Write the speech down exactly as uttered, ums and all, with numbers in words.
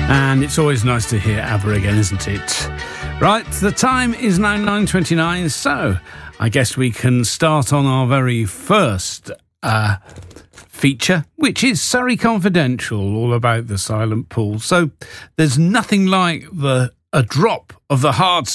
And it's always nice to hear ABBA again, isn't it? Right, the time is now nine twenty-nine, so I guess we can start on our very first uh, feature, which is Surrey Confidential, all about the silent pool. So there's nothing like the a drop of the hard